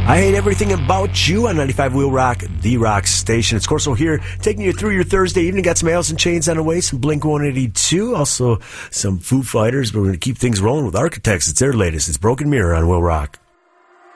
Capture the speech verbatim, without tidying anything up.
I hate everything about you on ninety-five Wheel Rock, the rock station. It's Corso here, taking you through your Thursday evening. Got some Alice in Chains on the way, some Blink one eighty-two, also some Foo Fighters. But we're going to keep things rolling with Architects. It's their latest. It's Broken Mirror on Wheel Rock.